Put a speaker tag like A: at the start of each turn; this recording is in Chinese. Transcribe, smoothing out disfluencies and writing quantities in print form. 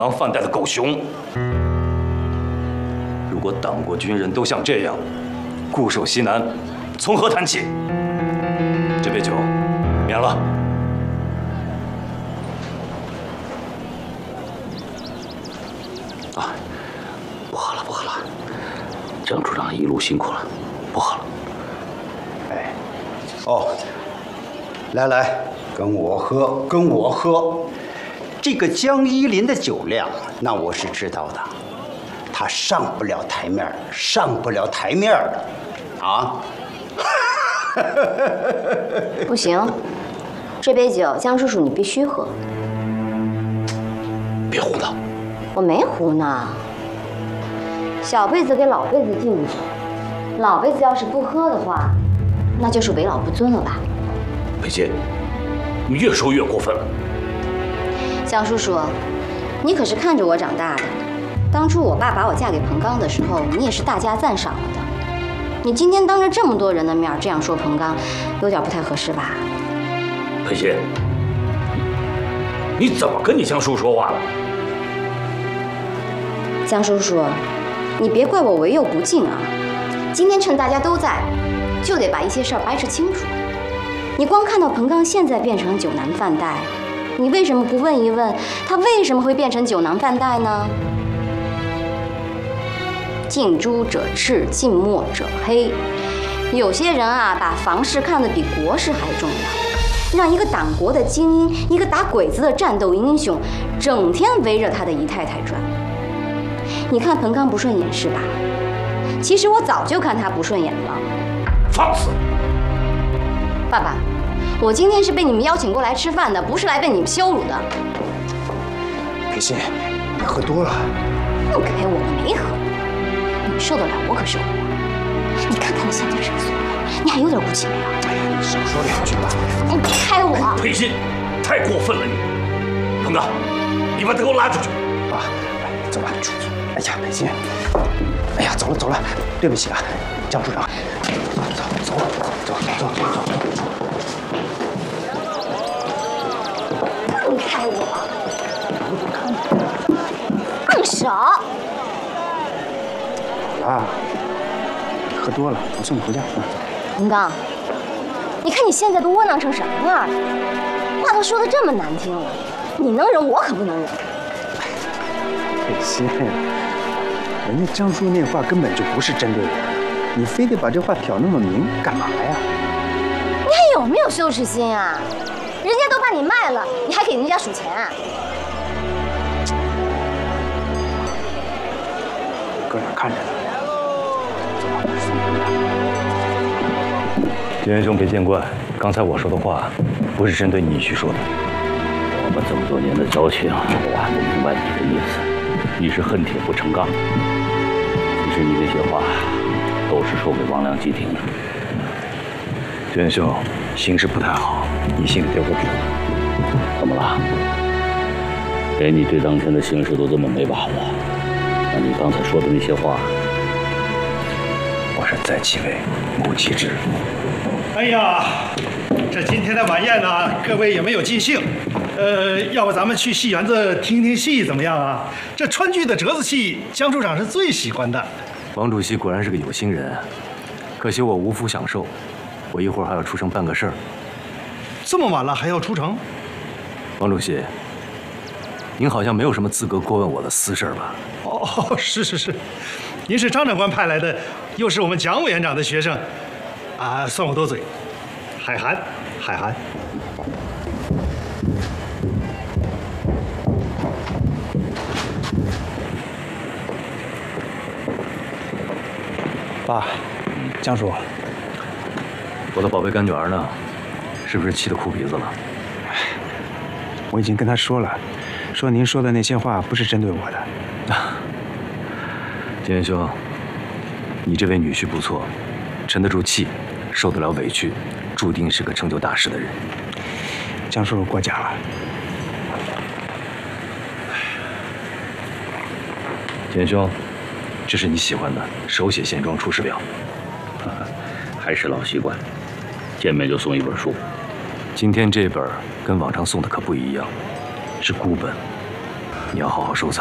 A: 当饭袋的狗熊。如果党国军人都像这样固守西南，从何谈起？这杯酒免了。
B: 啊，不喝了，不喝了。江处长一路辛苦了，不喝了。
C: 哎，哦，来，跟我喝，跟我喝。这个江依林的酒量，那我是知道的，他上不了台面，上不了台面的，啊！
D: 不行，这杯酒江叔叔你必须喝。
B: 别胡闹！
D: 我没胡闹。小辈子给老辈子敬酒，老辈子要是不喝的话，那就是为老不尊了吧？
B: 裴杰，你越说越过分了。
D: 江叔叔，你可是看着我长大的。当初我爸把我嫁给彭刚的时候，你也是大加赞赏了的。你今天当着这么多人的面这样说彭刚，有点不太合适吧？
B: 裴杰，你怎么跟你江叔说话了？
D: 江叔叔，你别怪我为右不敬啊！今天趁大家都在，就得把一些事儿掰扯清楚。你光看到彭刚现在变成酒囊饭袋，你为什么不问一问他为什么会变成酒囊饭袋呢？近朱者赤，近墨者黑。有些人啊，把房事看得比国事还重要，让一个党国的精英，一个打鬼子的战斗英雄，整天围着他的姨太太转。你看彭刚不顺眼是吧？其实我早就看他不顺眼了。
B: 放肆！
D: 爸爸，我今天是被你们邀请过来吃饭的，不是来被你们羞辱的。
C: 裴鑫，你喝多了。
D: 不给我们没喝，你受得了我可受不了。你看看你现在这个怂样，你还有点骨气没有？
C: 哎呀，你少说两句吧。
D: 你开我！
B: 裴鑫，太过分了你！彭刚，你把他给我拉出去！
C: 啊，走吧，出去。哎呀，裴鑫，哎呀，走了，对不起啊，江处长。走。
D: 放开我！放手！
C: 啊，喝多了，我送你回家。
D: 彭刚，你看你现在都窝囊成什么样了？话都说得这么难听了，你能忍，我可不能忍。
C: 裴鑫，人家江叔那话根本就不是针对我，你非得把这话挑那么明，干嘛呀？
D: 你还有没有羞耻心啊？人家都把你卖了，你还给人家数钱啊？
C: 搁哪看着呢？
A: 金元兄别见怪，刚才我说的话不是针对你去说的。
B: 我们这么多年的交情，我还不明白你的意思。你是恨铁不成钢。其实你那些话都是说给王良基听的。
A: 金元兄，形势不太好，你心里有个谱。
B: 怎么了？连你对当前的形势都这么没把握，那你刚才说的那些话，
A: 我是在其位，谋其职。
E: 哎呀，这今天的晚宴呢，各位也没有尽兴。要不咱们去戏园子听听戏怎么样啊？这川剧的折子戏，江处长是最喜欢的。
A: 王主席果然是个有心人，可惜我无福享受，我一会儿还要出城办个事儿。
E: 这么晚了还要出城？
A: 王主席，您好像没有什么资格过问我的私事吧？
E: 哦，是，您是张长官派来的，又是我们蒋委员长的学生，啊，算我多嘴。海涵。
C: 爸，江叔，
A: 我的宝贝干女儿呢？是不是气得哭鼻子了？
C: 我已经跟他说了，说您说的那些话不是针对我的。
A: 金元兄，你这位女婿不错，沉得住气，受得了委屈，注定是个成就大事的人。
C: 江叔叔过奖了。
A: 金元兄，这是你喜欢的手写线装出师表。
B: 还是老习惯，见面就送一本书。
A: 今天这本跟往常送的可不一样，是孤本。 你要好好收藏。